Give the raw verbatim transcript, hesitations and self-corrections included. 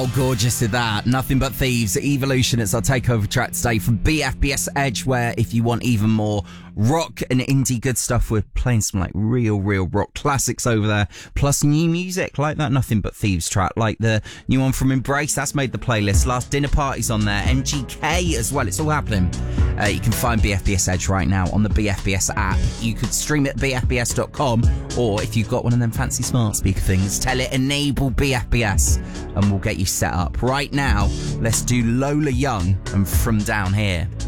How gorgeous is that? Nothing But Thieves, Evolution. It's our takeover track today from B F B S Edge, where if you want even more rock and indie good stuff, we're playing some like real, real rock classics over there. Plus new music like that Nothing But Thieves track, like the new one from Embrace. That's made the playlist. Last Dinner Party's on there. M G K as well. It's all happening. Uh, you can find B F B S Edge right now on the B F B S app. You could stream it at b f b s dot com, or if you've got one of them fancy smart speaker things, tell it enable B F B S and we'll get you set up. Right now, let's do Lola Young and From Down Here.